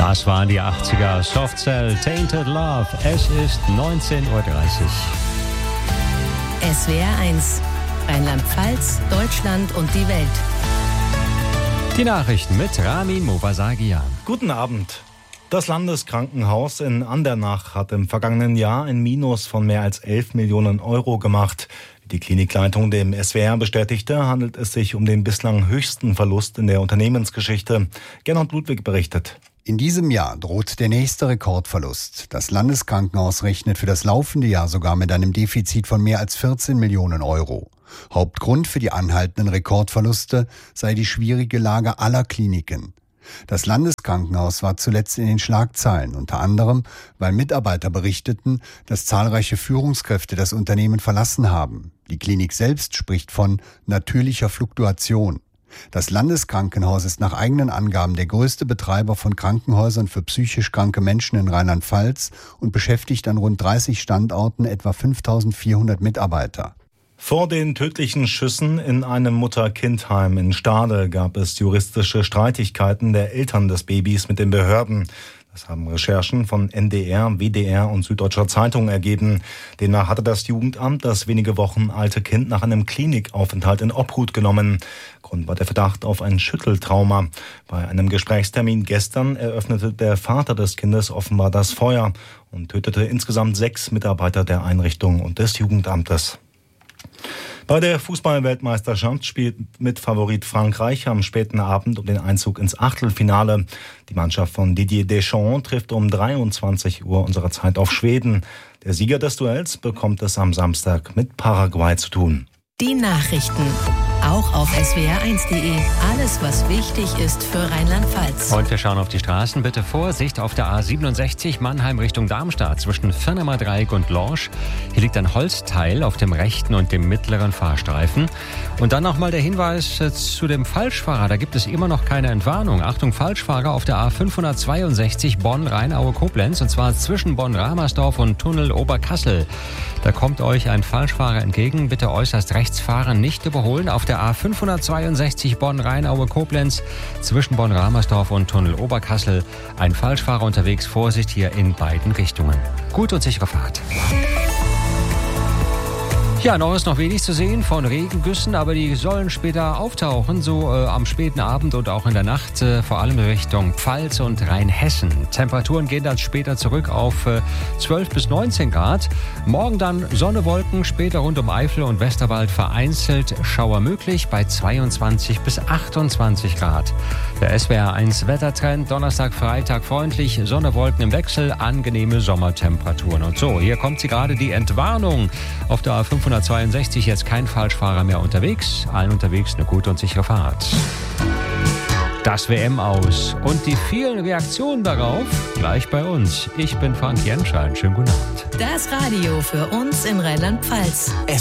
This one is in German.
Das waren die 80er. Soft Cell, Tainted Love. Es ist 19:30 Uhr. SWR 1, Rheinland-Pfalz, Deutschland und die Welt. Die Nachrichten mit Ramin Movasagian. Guten Abend. Das Landeskrankenhaus in Andernach hat im vergangenen Jahr ein Minus von mehr als 11 Millionen Euro gemacht. Wie die Klinikleitung dem SWR bestätigte, handelt es sich um den bislang höchsten Verlust in der Unternehmensgeschichte. Gernot Ludwig berichtet. In diesem Jahr droht der nächste Rekordverlust. Das Landeskrankenhaus rechnet für das laufende Jahr sogar mit einem Defizit von mehr als 14 Millionen Euro. Hauptgrund für die anhaltenden Rekordverluste sei die schwierige Lage aller Kliniken. Das Landeskrankenhaus war zuletzt in den Schlagzeilen, unter anderem, weil Mitarbeiter berichteten, dass zahlreiche Führungskräfte das Unternehmen verlassen haben. Die Klinik selbst spricht von natürlicher Fluktuation. Das Landeskrankenhaus ist nach eigenen Angaben der größte Betreiber von Krankenhäusern für psychisch kranke Menschen in Rheinland-Pfalz und beschäftigt an rund 30 Standorten etwa 5.400 Mitarbeiter. Vor den tödlichen Schüssen in einem Mutter-Kind-Heim in Stade gab es juristische Streitigkeiten der Eltern des Babys mit den Behörden. Das haben Recherchen von NDR, WDR und Süddeutscher Zeitung ergeben. Demnach hatte das Jugendamt das wenige Wochen alte Kind nach einem Klinikaufenthalt in Obhut genommen. Grund war der Verdacht auf ein Schütteltrauma. Bei einem Gesprächstermin gestern eröffnete der Vater des Kindes offenbar das Feuer und tötete insgesamt 6 Mitarbeiter der Einrichtung und des Jugendamtes. Bei der Fußball-Weltmeisterschaft spielt mit Favorit Frankreich am späten Abend um den Einzug ins Achtelfinale. Die Mannschaft von Didier Deschamps trifft um 23 Uhr unserer Zeit auf Schweden. Der Sieger des Duells bekommt es am Samstag mit Paraguay zu tun. Die Nachrichten, auch auf swr1.de. Alles, was wichtig ist für Rheinland-Pfalz. Und wir schauen auf die Straßen. Bitte Vorsicht auf der A67 Mannheim Richtung Darmstadt zwischen Firnemer Dreieck und Lorsch. Hier liegt ein Holzteil auf dem rechten und dem mittleren Fahrstreifen. Und dann nochmal der Hinweis zu dem Falschfahrer. Da gibt es immer noch keine Entwarnung. Achtung, Falschfahrer auf der A562 Bonn-Rheinaue-Koblenz. Und zwar zwischen Bonn-Ramersdorf und Tunnel Oberkassel. Da kommt euch ein Falschfahrer entgegen. Bitte äußerst rechts fahren, nicht überholen. Auf der A562 Bonn-Rheinaue-Koblenz zwischen Bonn-Ramersdorf und Tunnel Oberkassel. Ein Falschfahrer unterwegs. Vorsicht hier in beiden Richtungen. Gute und sichere Fahrt. Ja, noch ist noch wenig zu sehen von Regengüssen, aber die sollen später auftauchen, so am späten Abend und auch in der Nacht, vor allem Richtung Pfalz und Rheinhessen. Temperaturen gehen dann später zurück auf 12 bis 19 Grad. Morgen dann Sonne, Wolken, später rund um Eifel und Westerwald vereinzelt Schauer möglich bei 22 bis 28 Grad. Der SWR 1 Wettertrend, Donnerstag, Freitag freundlich, Sonne, Wolken im Wechsel, angenehme Sommertemperaturen. Und so, hier kommt sie gerade, die Entwarnung auf der A562, jetzt kein Falschfahrer mehr unterwegs. Allen unterwegs eine gute und sichere Fahrt. Das WM aus und die vielen Reaktionen darauf gleich bei uns. Ich bin Frank Jenschein. Schönen guten Abend. Das Radio für uns in Rheinland-Pfalz.